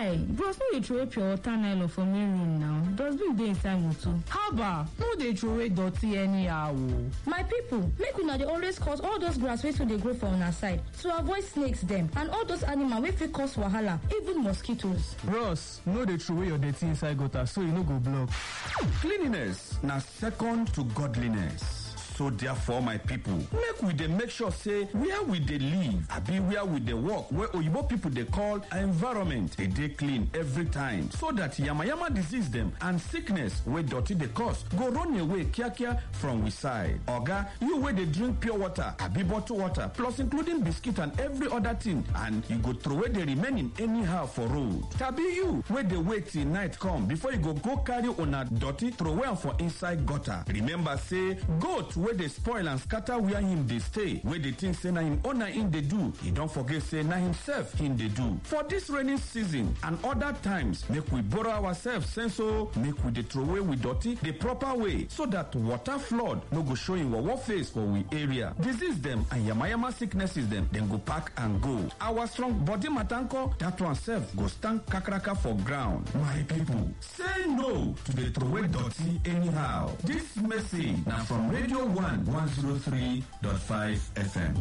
Guy, bros no dey throw pure water nylon for main room now. Dustbin dey inside motor. Haba, no dey throw away dirty anyhow o. My people, make una dey always cut all those grass wey too dey grow for una side to avoid snakes dem and all those animals wey fit cause wahala, even mosquitoes. Bros, no dey throw away your dirty inside gutter so e no go block. Cleanliness na second to godliness. So therefore, my people, make we dey make sure say where we dey live, abi where we dey work, where oyibo people dey call environment, dey clean every time, so that yamayama disease dem and sickness wey dirty dey cause go run away kiakia from we side. Oga, you wey dey drink pure water, abi bottled water, plus including biscuit and every other thing, and you go throw away the remaining anyhow for road. Tabi you wey dey wait till night come before you go carry una dirty throw away am for inside gutter. Remember say goat wey dey spoil and scatter where him dey stay, wey dey think say na him owner him dey do, he don forget say na himself him dey do. For this rainy season and other times, make we borrow ourselves sense o, make we dey throw away we dirty the proper way, so that water flood no go show him wawa face for we area. Disease dem and yamayama sicknesses dem go pack and go. Our strong body matanko, that one sef go stand kakaraka for ground. My people, say no to the throw away dirty anyhow. This message na from Radio 103.5 FM.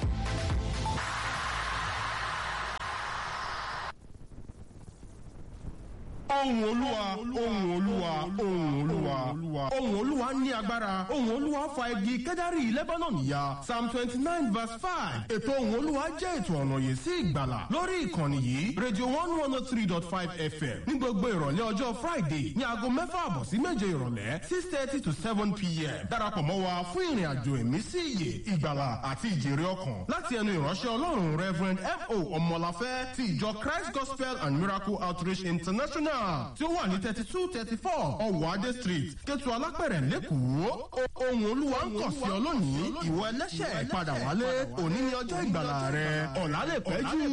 Ohùn Olúwa, ohùn Olúwa, ohùn Olúwa, ohùn Olúwa ní agbára, ohùn Olúwa fa igi Kẹ́dárì Lebanon ya. Psalm 29 verse 5. Ètò ohùn Olúwa jẹ́ ètò ọ̀nà yìí sí ìgbàlà lórí ìkànnì yìí, Radio 103.5 FM. Ní gbogbo ìrọ̀lẹ́ ọjọ́ Friday ní aago 6:30 sí 7 ìrọ̀lẹ́, 6:30 to 7 p.m. Darapọ̀ mọ́ wa fún ìrìn àjò ẹ̀mí sí ìyè, ìgbàlà àti ìjèrè ọkàn. Láti ẹnu ìránṣẹ́ Ọlọ́run Reverend F.O. Ọmọláfẹ́ ti ìjọ Christ Gospel and Miracle Outreach International tí ó wà ní 3234 Ọ̀wọ̀ Adé Street, Kétu Alápẹ̀rẹ̀ lẹ́kọ̀ọ́. Ohùn Olúwa ń kọ̀ sí ọ lónìí, ìwọ ẹlẹ́ṣẹ̀ padà wálé, òní ni ọjọ́ ìgbàlà rẹ, ọ̀la lè pẹ́ jù.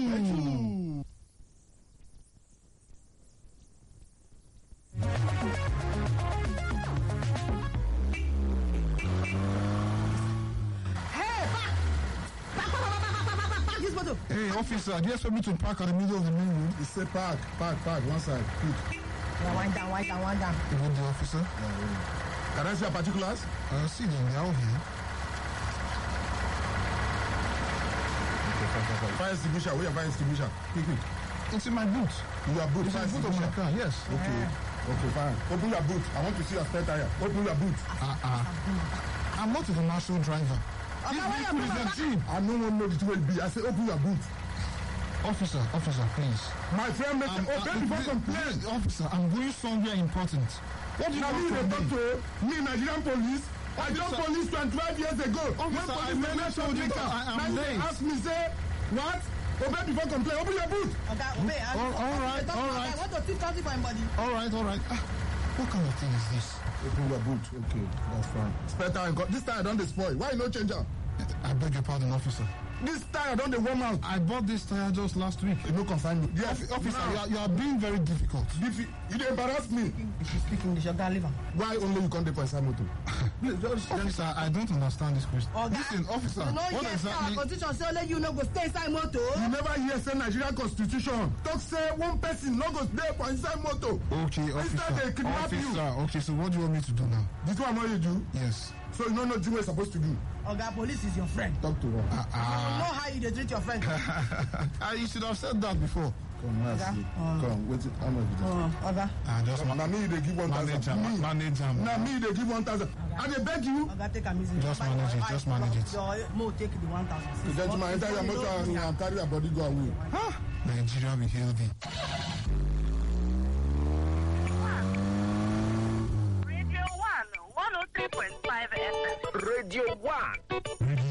Hey, officer, just for me to park at the middle of the main road. He said park, one side, quick. Yeah, wind down. You want the officer? Yeah. Can I see your particulars? See them, they're all here. Okay. Fire extinguisher, where your fire extinguisher? Quick. It's in my boot. In your boot? It's in the boot of my car, yes. Okay. Okay, fine. Open your boot. I want to see your spare tire. Open your boot. I'm not a commercial driver. I don't want to know the way it be. I say open your boot. Officer, please. My friend, make open before complain. Officer, I'm going somewhere important. What do you want from me? Me, Nigerian police. I joined police 25 years ago. Officer, I never told you that I am late. Ask me, say, what? Obey before complain. Open your boot. Okay, obey. All right. I want to see something for anybody. All right. What kind of thing is this? Open your boot. Okay, that's fine. Spare tire. This tire don't spoil. Why no change up? I beg your pardon, officer. This tire don't warm out. I bought this tire just last week. You no concern me. Yes, officer, you are being very difficult. You dey embarrass me. If you speak English, you can't leave him. Why only you can't dey for inside motor? Officer, I don't understand this question. Listen, officer, what exactly? Constitution say only you no go stay inside motor. You never hear say Nigerian constitution talk say one person no go stay for inside motor. Okay, officer. Okay, so what do you want me to do now? This one what you do? Yes. So you don't know what you're supposed to do? Oga, police is your friend. Talk to her. You know how you treat your friend. You should have said that before. Come, come, wait, how much is it? Oga. Just now me they give 1,000. Manager. Now me they give 1,000. And they beg you. Oga, take a easy. Just manage it. Your mo take the 1,000. The gentleman enter your motor and carry your body go away. Nigeria be healthy. Radio 1, 103.5 FM. Radio 1. Radio